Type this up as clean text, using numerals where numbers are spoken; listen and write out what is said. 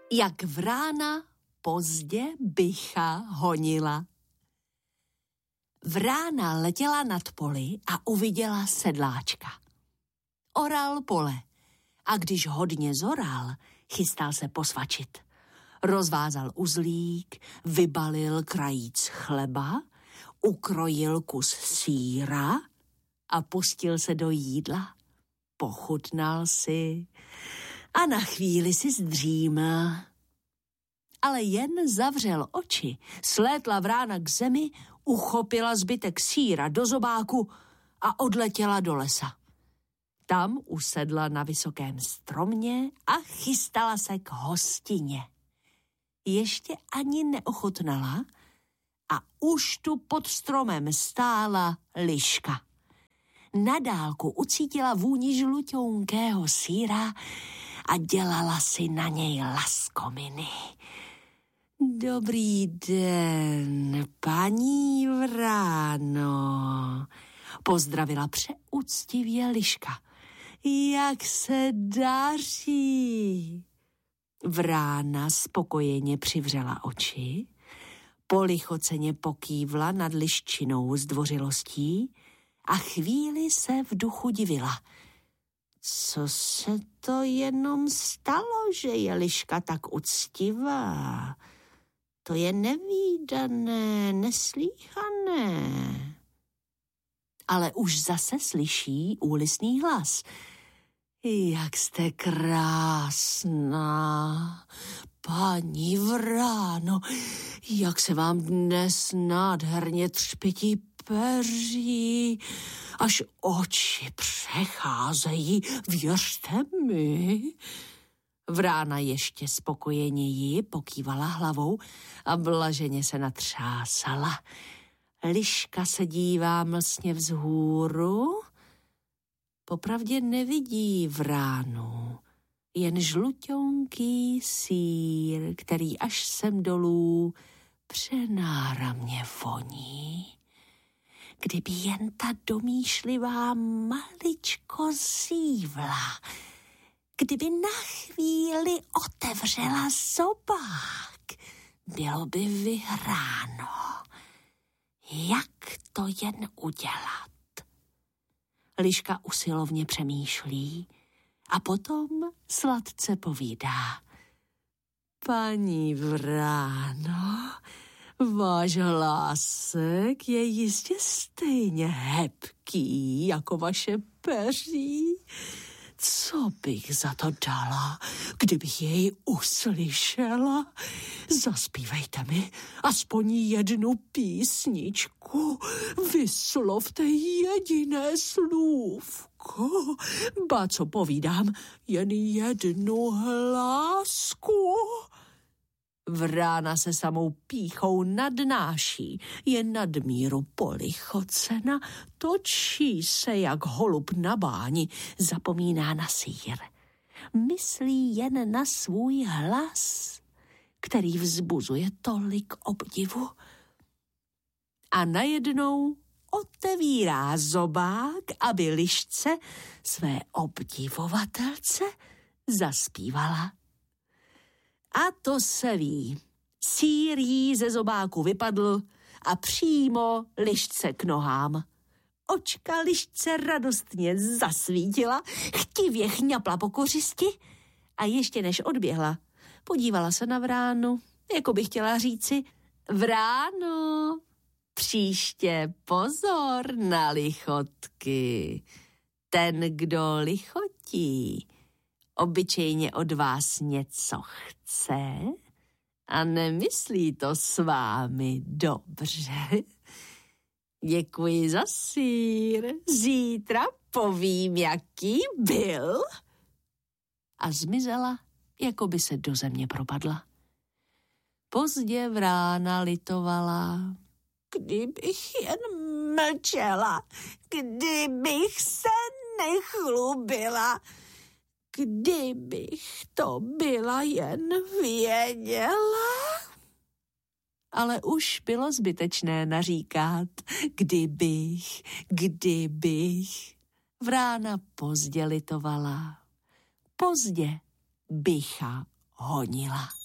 Jak vrána pozdě bycha honila. Vrána letěla nad poli a uviděla sedláčka. Oral pole a když hodně zoral, chystal se posvačit. Rozvázal uzlík, vybalil krajíc chleba, ukrojil kus sýra a pustil se do jídla. Pochutnal si a na chvíli si zdřímal. Ale jen zavřel oči, slétla vrána k zemi, uchopila zbytek sýra do zobáku a odletěla do lesa. Tam usedla na vysokém stromě a chystala se k hostině. Ještě ani neochutnala a už tu pod stromem stála liška. Na dálku ucítila vůni žluťounkého sýra a dělala si na něj laskominy. Dobrý den, paní vráno, pozdravila přeúctivě liška. Jak se daří? Vrána spokojeně přivřela oči, polichoceně pokývla nad liščinou zdvořilostí a chvíli se v duchu divila. Co se to jenom stalo, že je liška tak uctivá? To je nevídané, neslýchané. Ale už zase slyší úlisný hlas. Jak jste krásná, paní vráno, jak se vám dnes nádherně třpytí peří, až oči přecházejí, věřte mi. Vrána ještě spokojeněji pokývala hlavou a blaženě se natřásala. Liška se dívá mlsně vzhůru, popravdě nevidí vránu, jen žluťonký sýr, který až sem dolů přenáramně voní. Kdyby jen ta domýšlivá maličko zívla, kdyby na chvíli otevřela zobák, bylo by vyhráno. Jak to jen udělat? Liška usilovně přemýšlí a potom sladce povídá. Paní vráno, váš hlásek je jistě stejně hebký jako vaše peří. Co bych za to dala, kdybych jej uslyšela? Zaspívejte mi aspoň jednu písničku, vyslovte jediné slůvko, ba co povídám, jen jednu hlásku. Vrána se samou pýchou nadnáší, je nadmíru polichocena, točí se jak holub na báni, zapomíná na sýr. Myslí jen na svůj hlas, který vzbuzuje tolik obdivu. A najednou otevírá zobák, aby lišce, své obdivovatelce, zaspívala. A to se ví. Sýr jí ze zobáku vypadl a přímo lišce k nohám. Očka lišce radostně zasvítila, chtivě chňapla po kořisti a ještě než odběhla, podívala se na vránu, jako by chtěla říci: Vráno, příště pozor na lichotky. Ten, kdo lichotí, obyčejně od vás něco chce a nemyslí to s vámi dobře. Děkuji za sýr, zítra povím, jaký byl. A zmizela, jako by se do země propadla. Pozdě vrána litovala. Kdybych jen mlčela, kdybych se nechlubila, kdybych to byla jen věděla. Ale už bylo zbytečné naříkat, kdybych. Vrána pozdě litovala, pozdě bycha honila.